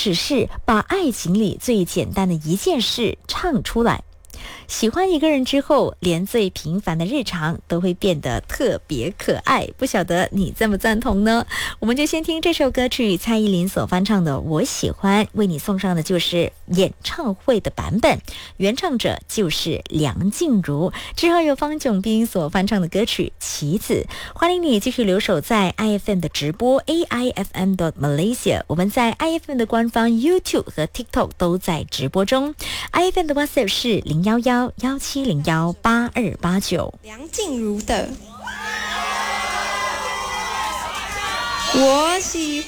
只是把爱情里最简单的一件事唱出来。喜欢一个人之后，连最平凡的日常都会变得特别可爱，不晓得你赞不赞同呢？我们就先听这首歌曲，蔡依林所翻唱的《我喜欢》，为你送上的就是演唱会的版本，原唱者就是梁静茹，之后由方炯斌所翻唱的歌曲《棋子》。欢迎你继续留守在 IFM 的直播 AIFM.Malaysia， 我们在 IFM 的官方 YouTube 和 TikTok 都在直播中。IFM 的 WhatsApp 是011-1701-8289。 梁静茹的我喜